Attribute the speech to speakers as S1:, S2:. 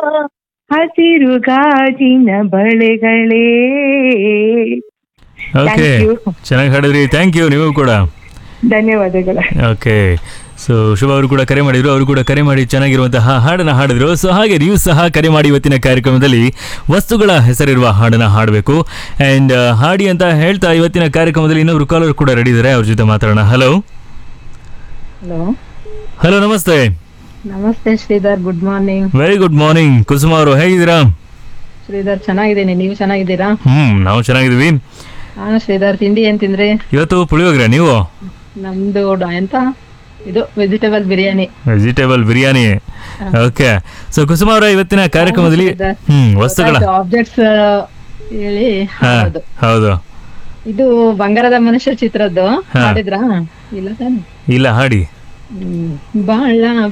S1: ಹಸಿರು ಗಾಜಿನ ಬಳೆಗಳೇ.
S2: Okay,
S1: Thank you.
S2: ಚೆನ್ನಾಗಿ ಹಾಡಿದ್ರಿ. Thank you. ನೀವು ಕೂಡ.
S1: ಧನ್ಯವಾದಗಳು.
S2: ಓಕೆ, ಸೊ ಶುಭ ಅವರು ಕೂಡ ಕರೆ ಮಾಡಿದ್ರು. ಅವರು ಕೂಡ ಕರೆ ಮಾಡಿ ಚೆನ್ನಾಗಿರುವಂತಹ ಹಾಡನ್ನ ಹಾಡಿದ್ರು. ಸೊ ಹಾಗೆ ನೀವು ಸಹ ಕರೆ ಮಾಡಿ ಇವತ್ತಿನ ಕಾರ್ಯಕ್ರಮದಲ್ಲಿ ವಸ್ತುಗಳ ಹೆಸರಿರುವ ಹಾಡನ್ನ ಹಾಡಬೇಕು. ಆ್ಯಂಡ್ ಹಾಡಿ ಅಂತ ಹೇಳ್ತಾ ಇವತ್ತಿನ ಕಾರ್ಯಕ್ರಮದಲ್ಲಿ ಇನ್ನೊಬ್ರು ಕಾಲರ್ ಕೂಡ ರೆಡಿ ಇದ್ದಾರೆ. ಅವ್ರ ಜೊತೆ ಮಾತಾಡೋಣ. ಹಲೋ
S3: ಹಲೋ,
S2: ಹಲೋ, ನಮಸ್ತೆ.
S3: ನಮಸ್ತೆ Sridhar, good morning.
S2: Very good morning ಕುಸುಮ ಅವರು, ಹೇಗಿದ್ದೀರಾ?
S3: ಶ್ರೀಧರ್ ಚೆನ್ನಾಗಿದ್ದೀನಿ, ನೀವು ಚೆನ್ನಾಗಿದ್ದೀರಾ?
S2: ನಾವು ಚೆನ್ನಾಗಿದ್ದೀವಿ.
S3: ಶ್ರೀಧರ್, ತಿಂಡಿ ಏನ್ ತಿಂದ್ರಿ?
S2: ಇವತ್ತು ಪುಳಿಯೋಗರೆ. ನೀವು?
S3: ನಮ್ದು ಎಂತ ಇದು vegetable biryani.
S2: Vegetable biryani. Okay, so ಕುಸುಮ ಅವರ ಇವತ್ತಿನ ಕಾರ್ಯಕ್ರಮದಲ್ಲಿ ವಸ್ತುಗಳ
S3: ಆಬ್ಜೆಕ್ಟ್ಸ್ ಹೇಳಿ
S2: ಹಾ,
S3: ಹಾಡೋದು.
S2: ಹೌದು.
S3: ಇದು ಬಂಗಾರದ ಮನುಷ್ಯ ಚಿತ್ರದ್ದು ಹಾಡಿದ್ರಾ? ಇಲ್ಲ ತಾನೆ?
S2: ಇಲ್ಲ, ಹಾಡಿ.
S3: ಬಾಳ